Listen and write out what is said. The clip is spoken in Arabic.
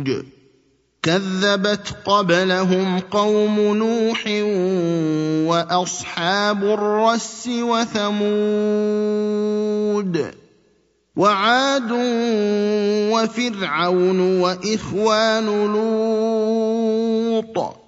الْبُرُوجِ كَذَّبَتْ قَبْلَهُمْ قَوْمُ نُوحٍ وَأَصْحَابُ الرَّسِّ وَثَمُودُ وَعَادٌ وَفِرْعَوْنُ وَإِخْوَانُ لُوطٍ